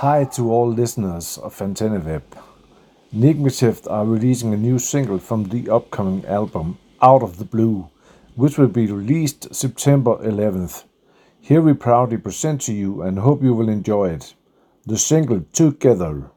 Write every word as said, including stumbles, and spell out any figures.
Hi to all listeners of AntennaWeb. Nigmatift are releasing a new single from the upcoming album Out of the Blue, which will be released September eleventh. Here we proudly present to you and hope you will enjoy it. The single Together.